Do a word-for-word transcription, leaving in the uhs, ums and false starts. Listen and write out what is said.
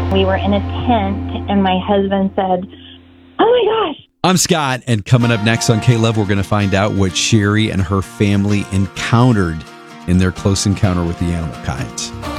We were in a tent, and my husband said, "Oh my gosh." I'm Scott, and coming up next on K-Love, we're going to find out what Sherry and her family encountered in their close encounter with the animal kind.